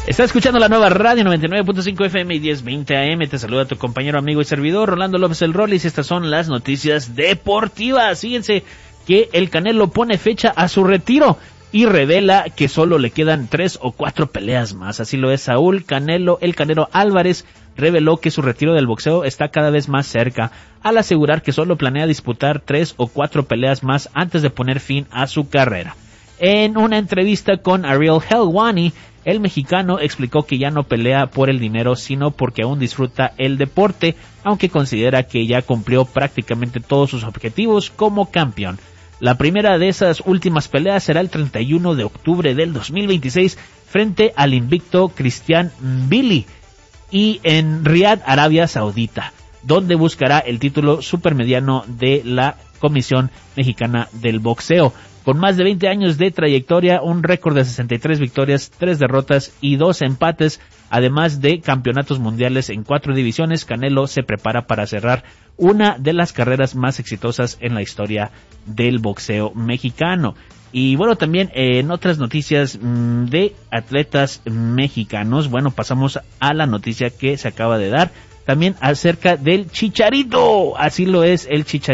Está escuchando la nueva radio 99.5 FM y 1020 AM. Te saluda tu compañero, amigo y servidor Rolando López el Rollis. Estas son las noticias deportivas. Fíjense que el Canelo pone fecha a su retiro y revela que solo le quedan 3 o 4 peleas más. Así lo es Saúl Canelo. El Canelo Álvarez reveló que su retiro del boxeo está cada vez más cerca, al asegurar que solo planea disputar 3 o 4 peleas más antes de poner fin a su carrera. En una entrevista con Ariel Helwani, el mexicano explicó que ya no pelea por el dinero, sino porque aún disfruta el deporte, aunque considera que ya cumplió prácticamente todos sus objetivos como campeón. La primera de esas últimas peleas será el 31 de octubre del 2026 frente al invicto Christian Mbili y en Riad, Arabia Saudita, donde buscará el título supermediano de la Comisión Mexicana del Boxeo. Con más de 20 años de trayectoria, un récord de 63 victorias, 3 derrotas y 2 empates, además de campeonatos mundiales en 4 divisiones, Canelo se prepara para cerrar una de las carreras más exitosas en la historia del boxeo mexicano. Y bueno, también en otras noticias de atletas mexicanos, bueno, pasamos a la noticia que se acaba de dar, también acerca del Chicharito. Así lo es, el Chicharito